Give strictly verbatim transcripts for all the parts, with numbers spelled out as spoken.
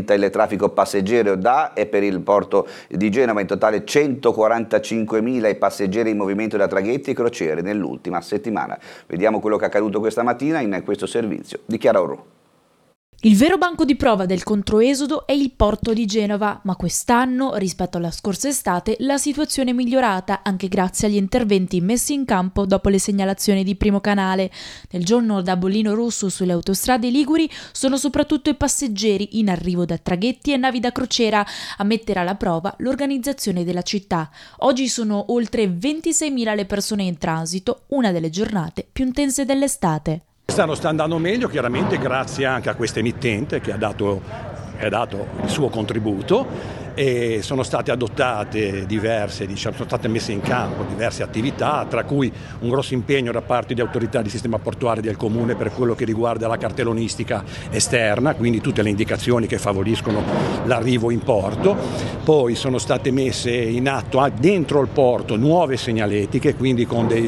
aumenta il traffico passeggero da e per il porto di Genova, in totale centoquarantacinquemila i passeggeri in movimento da traghetti e crociere nell'ultima settimana. Vediamo quello che è accaduto questa mattina in questo servizio di Chiara Orru. Il vero banco di prova del controesodo è il porto di Genova, ma quest'anno, rispetto alla scorsa estate, la situazione è migliorata anche grazie agli interventi messi in campo dopo le segnalazioni di Primo Canale. Nel giorno da bollino rosso sulle autostrade liguri sono soprattutto i passeggeri in arrivo da traghetti e navi da crociera a mettere alla prova l'organizzazione della città. Oggi sono oltre ventiseimila le persone in transito, una delle giornate più intense dell'estate. Quest'anno sta andando meglio, chiaramente grazie anche a questa emittente che ha dato, ha dato il suo contributo, e sono state adottate diverse, diciamo, sono state messe in campo diverse attività, tra cui un grosso impegno da parte di autorità di sistema portuale del Comune per quello che riguarda la cartellonistica esterna, quindi tutte le indicazioni che favoriscono l'arrivo in porto. Poi sono state messe in atto dentro il porto nuove segnaletiche, quindi con dei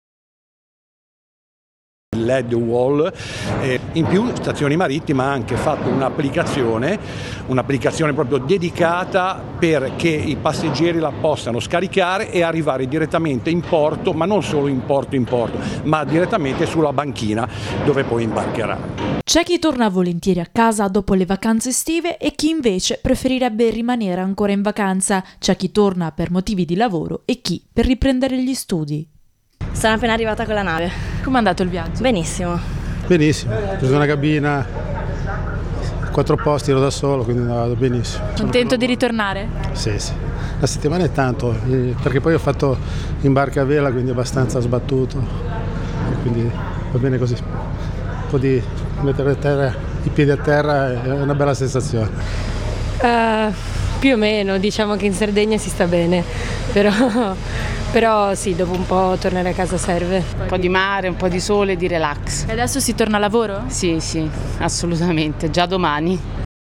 L E D wall, eh, in più Stazioni Marittime ha anche fatto un'applicazione, un'applicazione proprio dedicata perché i passeggeri la possano scaricare e arrivare direttamente in porto, ma non solo in porto in porto, ma direttamente sulla banchina dove poi imbarcherà. C'è chi torna volentieri a casa dopo le vacanze estive e chi invece preferirebbe rimanere ancora in vacanza. C'è chi torna per motivi di lavoro e chi per riprendere gli studi. Sono appena arrivata con la nave. Com'è andato il viaggio? Benissimo. Benissimo, ho preso una cabina, quattro posti, ero da solo, quindi è andato benissimo. Contento di ritornare? Sì, sì. La settimana è tanto, perché poi ho fatto in barca a vela, quindi abbastanza sbattuto, quindi va bene così. Un po' di mettere a terra, i piedi a terra è una bella sensazione. Uh, più o meno, diciamo che in Sardegna si sta bene, però... Però sì, dopo un po' tornare a casa serve. Un po' di mare, un po' di sole, di relax. E adesso si torna a lavoro? Sì, sì, assolutamente, già domani.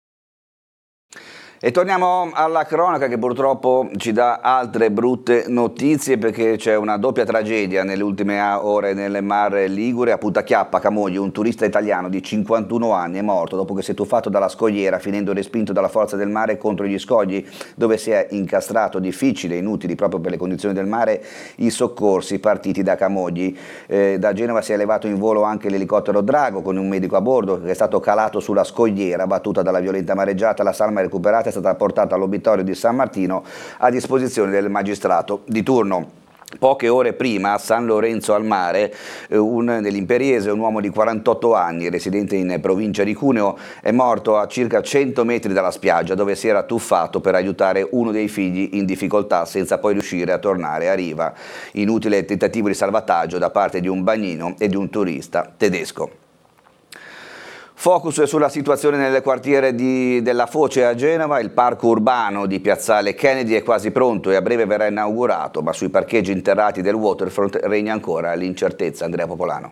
E torniamo alla cronaca che purtroppo ci dà altre brutte notizie, perché c'è una doppia tragedia nelle ultime ore nel Mar Ligure. A Punta Chiappa, Camogli, un turista italiano di cinquantuno anni è morto dopo che si è tuffato dalla scogliera, finendo respinto dalla forza del mare contro gli scogli, dove si è incastrato. Difficile e inutili proprio per le condizioni del mare i soccorsi partiti da Camogli. Eh, da Genova si è elevato in volo anche l'elicottero Drago con un medico a bordo che è stato calato sulla scogliera battuta dalla violenta mareggiata. La salma recuperata è stata portata all'obitorio di San Martino a disposizione del magistrato di turno. Poche ore prima a San Lorenzo al Mare, nell'Imperiese, un uomo di quarantotto anni, residente in provincia di Cuneo, è morto a circa cento metri dalla spiaggia, dove si era tuffato per aiutare uno dei figli in difficoltà, senza poi riuscire a tornare a riva. Inutile tentativo di salvataggio da parte di un bagnino e di un turista tedesco. Focus sulla situazione nel quartiere di, della Foce a Genova. Il parco urbano di Piazzale Kennedy è quasi pronto e a breve verrà inaugurato, ma sui parcheggi interrati del waterfront regna ancora l'incertezza. Andrea Popolano.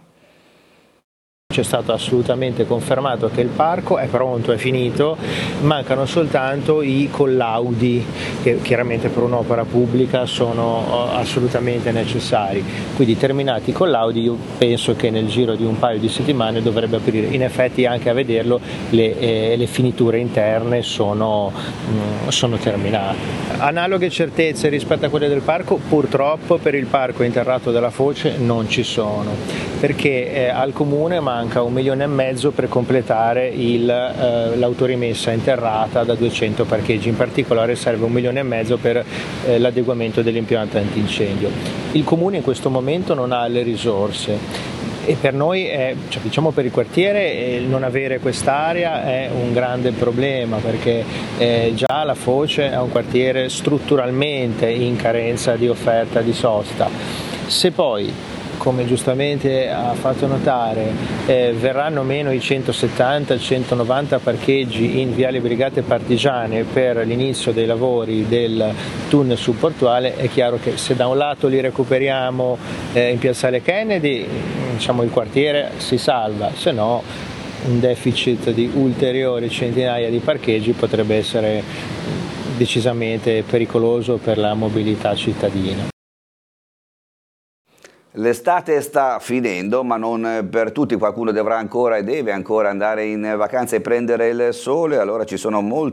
C'è stato assolutamente confermato che il parco è pronto, è finito, mancano soltanto i collaudi che chiaramente per un'opera pubblica sono assolutamente necessari. Quindi terminati i collaudi io penso che nel giro di un paio di settimane dovrebbe aprire. In effetti anche a vederlo le, eh, le finiture interne sono, mh, sono terminate. Analoghe certezze rispetto a quelle del parco purtroppo per il parco interrato della Foce non ci sono, perché eh, al comune manca un milione e mezzo per completare il, eh, l'autorimessa interrata da duecento parcheggi. In particolare serve un milione e mezzo per eh, l'adeguamento dell'impianto antincendio. Il comune in questo momento non ha le risorse e per noi, è, cioè diciamo per il quartiere, eh, non avere quest'area è un grande problema, perché eh, già la Foce è un quartiere strutturalmente in carenza di offerta di sosta. Se poi, come giustamente ha fatto notare, eh, verranno meno i centosettanta centonovanta parcheggi in Viale Brigate Partigiane per l'inizio dei lavori del tunnel subportuale, è chiaro che se da un lato li recuperiamo eh, in Piazzale Kennedy, diciamo il quartiere si salva, se no un deficit di ulteriori centinaia di parcheggi potrebbe essere decisamente pericoloso per la mobilità cittadina. L'estate sta finendo, ma non per tutti. Qualcuno dovrà ancora e deve ancora andare in vacanza e prendere il sole, allora ci sono molti